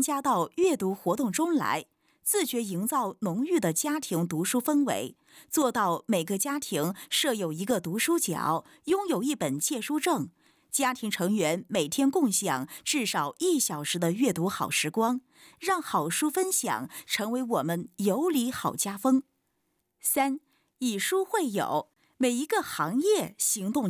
加到阅读活动中来，自觉营造浓郁的家庭读书氛围，做到每个家庭设有一个读书角，拥有一本借书证，家庭成员每天共享至少1小时的阅读好时光，让好书分享成为我们有礼好家风。3. 以书会友，每一个行业行动